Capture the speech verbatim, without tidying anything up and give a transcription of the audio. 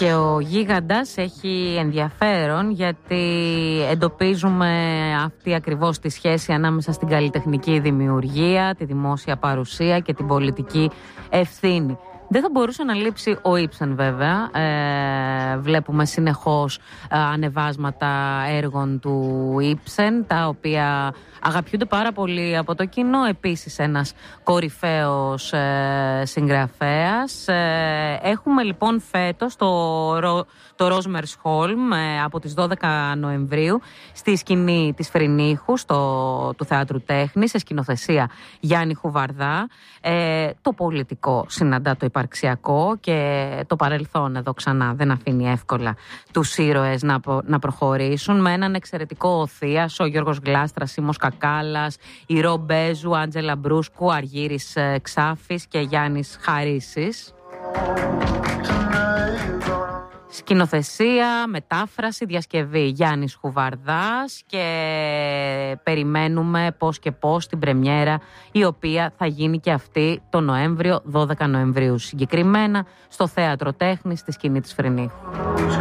Και ο γίγαντας έχει ενδιαφέρον γιατί εντοπίζουμε αυτή ακριβώς τη σχέση ανάμεσα στην καλλιτεχνική δημιουργία, τη δημόσια παρουσία και την πολιτική ευθύνη. Δεν θα μπορούσε να λείψει ο Ibsen βέβαια. Ε, βλέπουμε συνεχώς ε, ανεβάσματα έργων του Ibsen, τα οποία αγαπιούνται πάρα πολύ από το κοινό. Επίσης ένας κορυφαίος ε, συγγραφέας. Ε, έχουμε λοιπόν φέτος το, το Rosmersholm ε, από τις δώδεκα Νοεμβρίου στη σκηνή της Φρυνίχου στο, του Θεάτρου Τέχνης, σε σκηνοθεσία Γιάννη Χουβαρδά. Ε, το πολιτικό συναντά το υπαρξιακό και το παρελθόν εδώ ξανά δεν αφήνει εύκολα τους ήρωες να, να προχωρήσουν, με έναν εξαιρετικό Οθείας, ο Γιώργος Γλάστρας, Σίμος Κακάλας, η Ρο Μπέζου, Άντζελα Μπρούσκου, Αργύρης Ξάφης και Γιάννης Χαρίσης. Σκηνοθεσία, μετάφραση, διασκευή Γιάννης Χουβαρδάς και περιμένουμε πώς και πώς την πρεμιέρα, η οποία θα γίνει και αυτή το Νοέμβριο, δώδεκα Νοεμβρίου συγκεκριμένα, στο Θέατρο Τέχνης στη σκηνή της Φρυνίχου.